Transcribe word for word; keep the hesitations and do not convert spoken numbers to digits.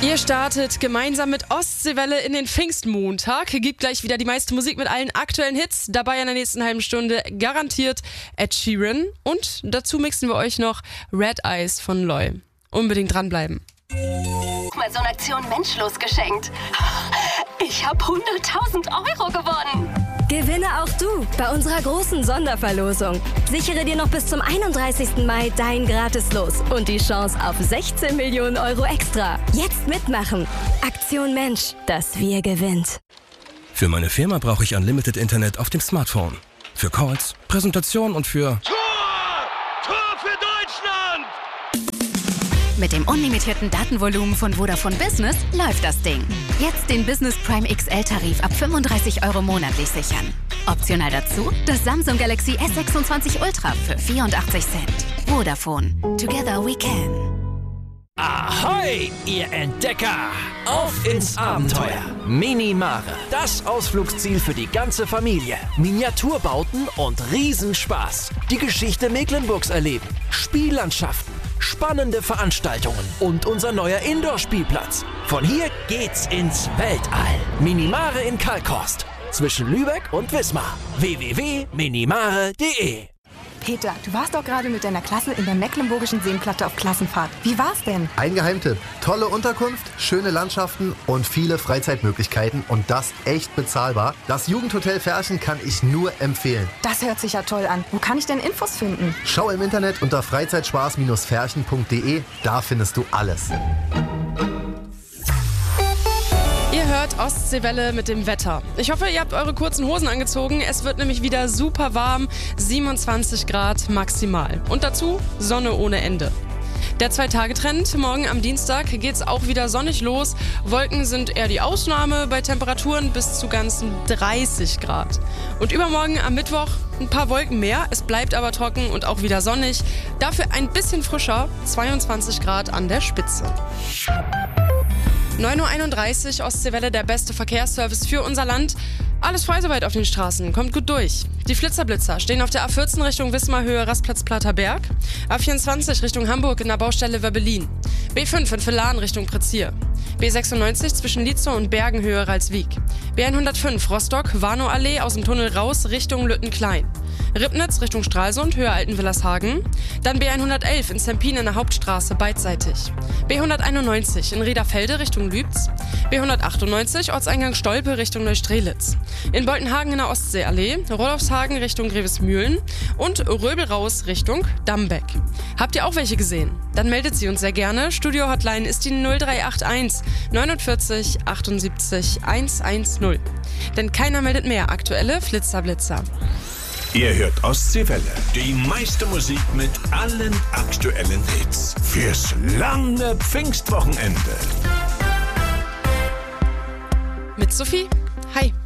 Ihr startet gemeinsam mit Ostseewelle in den Pfingstmontag. Gibt gleich wieder die meiste Musik mit allen aktuellen Hits. Dabei in der nächsten halben Stunde garantiert Ed Sheeran. Und dazu mixen wir euch noch Red Eyes von Loy. Unbedingt dranbleiben. Mal so eine Aktion menschlos geschenkt. Ich habe hunderttausend Euro gewonnen. Gewinne auch du bei unserer großen Sonderverlosung. Sichere dir noch bis zum einunddreißigsten Mai dein Gratislos und die Chance auf sechzehn Millionen Euro extra. Jetzt mitmachen. Aktion Mensch, das Wir gewinnt. Für meine Firma brauche ich Unlimited Internet auf dem Smartphone. Für Calls, Präsentationen und für... Tor! Tor für Deutschland! Mit dem unlimitierten Datenvolumen von Vodafone Business läuft das Ding. Jetzt den Business Prime X L-Tarif ab fünfunddreißig Euro monatlich sichern. Optional dazu das Samsung Galaxy S sechsundzwanzig Ultra für vierundachtzig Cent. Vodafone. Together we can. Ahoi, ihr Entdecker! Auf ins Abenteuer! Minimare, das Ausflugsziel für die ganze Familie. Miniaturbauten und Riesenspaß. Die Geschichte Mecklenburgs erleben. Spiellandschaften, spannende Veranstaltungen und unser neuer Indoor-Spielplatz. Von hier geht's ins Weltall. Minimare in Kalkhorst. Zwischen Lübeck und Wismar. w w w punkt minimare punkt de. Peter, du warst doch gerade mit deiner Klasse in der Mecklenburgischen Seenplatte auf Klassenfahrt. Wie war's denn? Ein Geheimtipp. Tolle Unterkunft, schöne Landschaften und viele Freizeitmöglichkeiten und das echt bezahlbar. Das Jugendhotel Ferchen kann ich nur empfehlen. Das hört sich ja toll an. Wo kann ich denn Infos finden? Schau im Internet unter freizeitspaß ferchen punkt de. Da findest du alles. Ihr hört Ostseewelle mit dem Wetter. Ich hoffe, ihr habt eure kurzen Hosen angezogen. Es wird nämlich wieder super warm, siebenundzwanzig Grad maximal. Und dazu Sonne ohne Ende. Der Zwei-Tage-Trend. Morgen am Dienstag geht's auch wieder sonnig los. Wolken sind eher die Ausnahme bei Temperaturen bis zu ganzen dreißig Grad. Und übermorgen am Mittwoch ein paar Wolken mehr. Es bleibt aber trocken und auch wieder sonnig. Dafür ein bisschen frischer, zweiundzwanzig Grad an der Spitze. neun Uhr einunddreißig, Ostseewelle, der beste Verkehrsservice für unser Land. Alles frei soweit auf den Straßen, kommt gut durch. Die Flitzer-Blitzer stehen auf der A vierzehn Richtung Wismar, Höhe Rastplatz Platterberg. A vierundzwanzig Richtung Hamburg in der Baustelle Wöbbelin. B fünf in Villan Richtung Prezier. B sechsundneunzig zwischen Lietzow und Bergen, Höhe Ralswiek. B hundertfünf Rostock, Warnow-Allee aus dem Tunnel raus Richtung Lüttenklein. Ribnitz Richtung Stralsund, Höhe Altenwillershagen. Dann B hundertelf in Zempin in der Hauptstraße beidseitig. B hunderteinundneunzig in Riederfelde Richtung Lübz. B hundertachtundneunzig Ortseingang Stolpe Richtung Neustrelitz. In Boltenhagen in der Ostseeallee, Rolfshagen Richtung Grevesmühlen und Röbel raus Richtung Dambeck. Habt ihr auch welche gesehen? Dann meldet sie uns sehr gerne. Studio-Hotline ist die null drei acht eins neunundvierzig achtundsiebzig hundertzehn. Denn keiner meldet mehr aktuelle Flitzerblitzer. Ihr hört Ostseewelle, die meiste Musik mit allen aktuellen Hits. Fürs lange Pfingstwochenende. Mit Sophie. Hi.